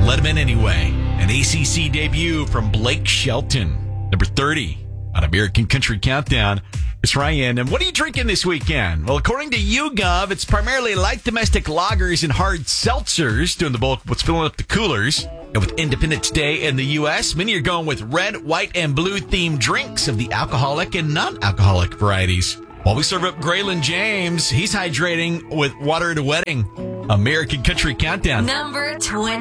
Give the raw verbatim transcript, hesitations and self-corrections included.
Let Him In Anyway. An A C C debut from Blake Shelton. Number thirty on American Country Countdown. It's Ryan. And what are you drinking this weekend? Well, according to YouGov, it's primarily light domestic lagers and hard seltzers doing the bulk of what's filling up the coolers. And with Independence Day in the U S, many are going with red, white, and blue themed drinks of the alcoholic and non-alcoholic varieties. While we serve up Graylin James, he's hydrating with water at a wedding. American Country Countdown. Number twenty.